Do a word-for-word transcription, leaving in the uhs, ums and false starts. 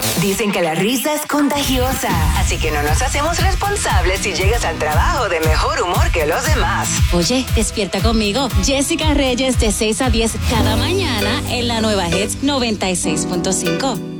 Dicen que la risa es contagiosa, así que no nos hacemos responsables si llegas al trabajo de mejor humor que los demás. Oye, despierta conmigo, Jessica Reyes, de seis a diez cada mañana en la nueva Hits noventa y seis punto cinco.